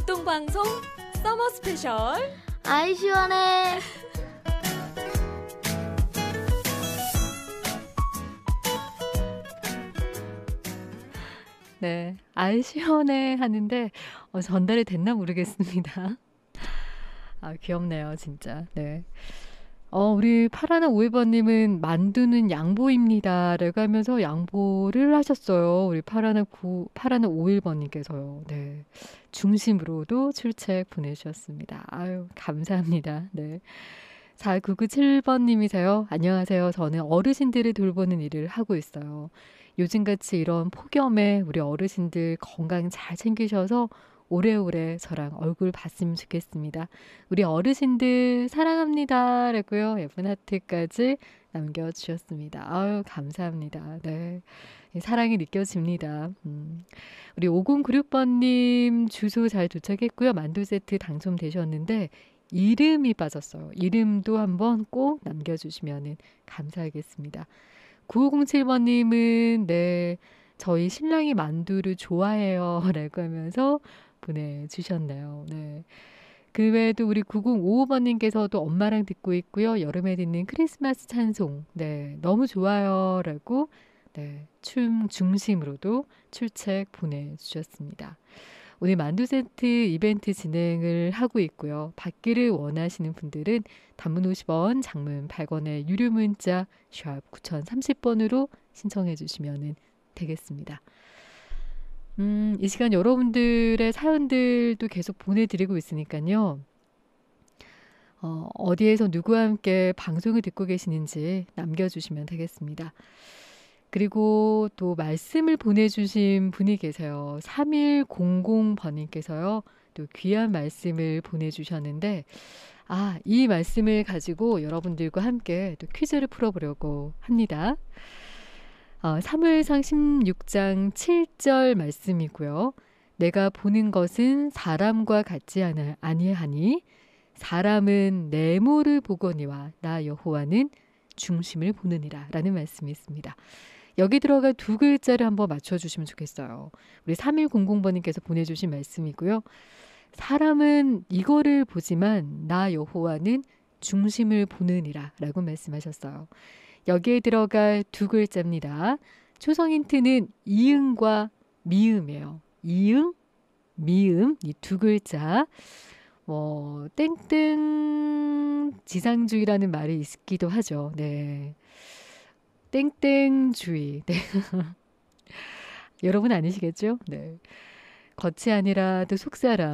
합동방송 서머 스페셜 아이 시원해. 네, 아이 시원해 하는데 전달이 됐나 모르겠습니다. 아, 귀엽네요, 진짜. 네. 우리 파라나 오일번님은 만두는 양보입니다 라고 하면서 양보를 하셨어요. 우리 파라나 오일번님께서요. 네. 중심으로도 출첵 보내주셨습니다. 아유, 감사합니다. 네. 4997번님이세요. 안녕하세요. 저는 어르신들을 돌보는 일을 하고 있어요. 요즘같이 이런 폭염에 우리 어르신들 건강 잘 챙기셔서 오래오래 저랑 얼굴 봤으면 좋겠습니다. 우리 어르신들 사랑합니다 라고요. 예쁜 하트까지 남겨주셨습니다. 아유, 감사합니다. 네, 사랑이 느껴집니다. 우리 5096번님 주소 잘 도착했고요. 만두 세트 당첨되셨는데 이름이 빠졌어요. 이름도 한번 꼭 남겨주시면 감사하겠습니다. 9507번님은 네, 저희 신랑이 만두를 좋아해요 라고 하면서 보내주셨네요. 네. 그 외에도 우리 9055번님께서도 엄마랑 듣고 있고요. 여름에 듣는 크리스마스 찬송 네, 너무 좋아요 라고 네, 춤 중심으로도 출첵 보내주셨습니다. 오늘 만두 세트 이벤트 진행을 하고 있고요. 받기를 원하시는 분들은 단문 50원, 장문 100원의 유료 문자 샵 9030번으로 신청해 주시면 되겠습니다. 이 시간 여러분들의 사연들도 계속 보내드리고 있으니까요. 어디에서 누구와 함께 방송을 듣고 계시는지 남겨주시면 되겠습니다. 그리고 또 말씀을 보내주신 분이 계세요. 3100번님께서요. 또 귀한 말씀을 보내주셨는데 이 말씀을 가지고 여러분들과 함께 또 퀴즈를 풀어보려고 합니다. 사무엘상 16장 7절 말씀이고요. 내가 보는 것은 사람과 같지 아니하니 사람은 내모를 보거니와 나 여호와는 중심을 보느니라 라는 말씀이 있습니다. 여기 들어갈 두 글자를 한번 맞춰주시면 좋겠어요. 우리 3100번님께서 보내주신 말씀이고요. 사람은 이거를 보지만 나 여호와는 중심을 보느니라 라고 말씀하셨어요. 여기에 들어갈 두 글자입니다. 초성 힌트는 이응과 미음이에요. 이응, 미음 이 두 글자. 땡땡 지상주의라는 말이 있기도 하죠. 네. 땡땡주의. 네. 여러분 아니시겠죠? 네. 겉이 아니라 또 속사람.